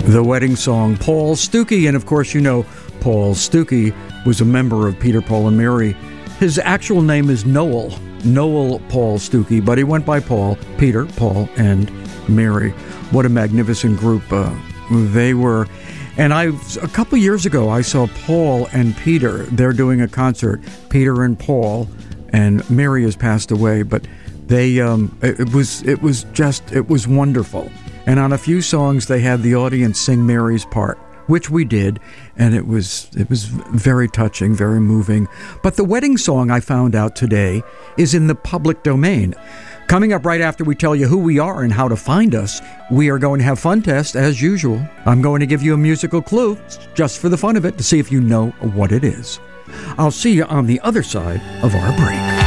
The wedding song, Paul Stookey. And of course, you know, Paul Stookey was a member of Peter, Paul, and Mary. His actual name is Noel Paul Stookey, but he went by Paul, Peter, Paul, and Mary. What a magnificent group they were. And a couple years ago, I saw Paul and Peter. They're doing a concert, Peter and Paul, and Mary has passed away, but they, it was wonderful. And on a few songs, they had the audience sing Mary's part, which we did, and it was very touching, very moving. But the wedding song, I found out today, is in the public domain. Coming up right after we tell you who we are and how to find us, we are going to have Fun Test as usual. I'm going to give you a musical clue, just for the fun of it, to see if you know what it is. I'll see you on the other side of our break.